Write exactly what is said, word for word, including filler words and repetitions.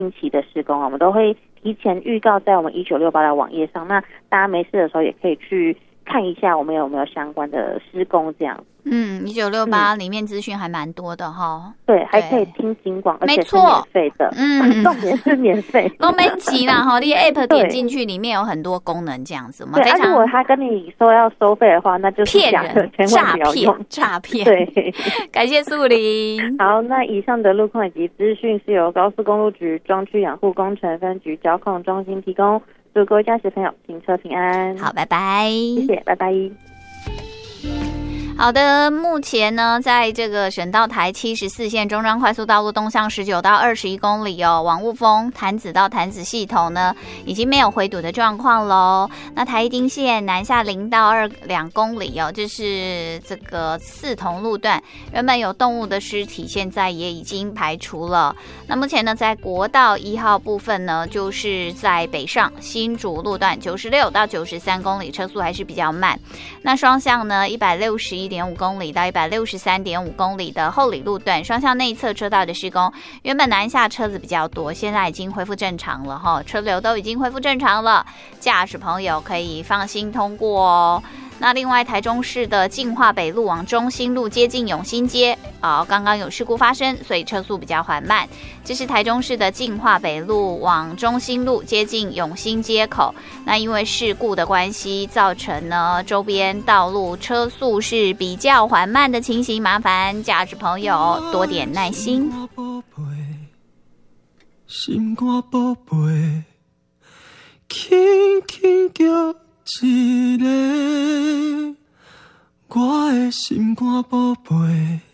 近期的施工，我们都会提前预告在我们一九六八的网页上，那大家没事的时候也可以去看一下我们有没有相关的施工这样。 嗯，一九六八里面资讯还蛮多的哈。 对，还可以听警广，而且是没免费的。 嗯， 重点是免费， 都没急啦哈。你 app 点进去，里面有很多功能，这样子嘛。 对， 非常。 如果他跟你说要收费的话，那就是假的，千万不要用诈骗。 对， 感谢素玲。 好，那以上的路况以及资讯是由高速公路局庄区养护工程分局交控中心提供。祝各位驾驶朋友行车平安。 好，拜拜。 谢谢，拜拜。 好的，目前呢，在这个省道台七十四线中彰快速道路东向十九到二十一公里哦，往雾峰潭子到潭子系统呢，已经没有回堵的状况喽。那台一丁线南下零到二两公里哦，就是这个四同路段，原本有动物的尸体，现在也已经排除了。那目前呢，在国道一号部分呢，就是在北上新竹路段九十六到九十三公里，车速还是比较慢。那双向呢，一百六十一点五公里到一百六十三点五公里的后里路段，双向内侧车道的施工，原本南下车子比较多，现在已经恢复正常了哈，车流都已经恢复正常了，驾驶朋友可以放心通过哦。那另外，台中市的进化北路往中心路接近永新街，哦，刚刚有事故发生，所以车速比较缓慢。这是台中市的进化北路往中心路接近永新街口，那因为事故的关系，造成呢周边道路车速是比较缓慢的情形，麻烦驾驶朋友多点耐心。心肝宝贝，轻轻叫一个，我的心肝宝贝。